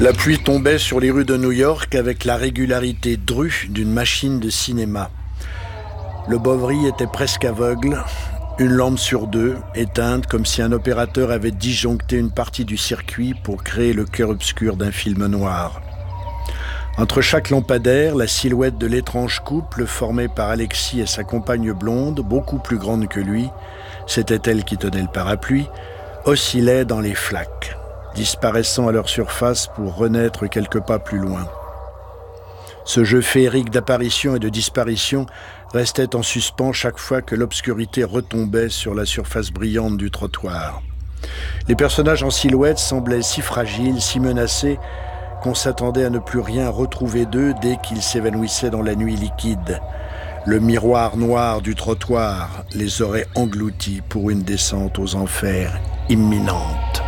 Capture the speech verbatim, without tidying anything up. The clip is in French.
La pluie tombait sur les rues de New York avec la régularité drue d'une machine de cinéma. Le Bovary était presque aveugle, une lampe sur deux, éteinte comme si un opérateur avait disjoncté une partie du circuit pour créer le cœur obscur d'un film noir. Entre chaque lampadaire, la silhouette de l'étrange couple formé par Alexis et sa compagne blonde, beaucoup plus grande que lui, c'était elle qui tenait le parapluie, oscillait dans les flaques, disparaissant à leur surface pour renaître quelques pas plus loin. Ce jeu féerique d'apparition et de disparition restait en suspens chaque fois que l'obscurité retombait sur la surface brillante du trottoir. Les personnages en silhouette semblaient si fragiles, si menacés, qu'on s'attendait à ne plus rien retrouver d'eux dès qu'ils s'évanouissaient dans la nuit liquide. Le miroir noir du trottoir les aurait engloutis pour une descente aux enfers imminente.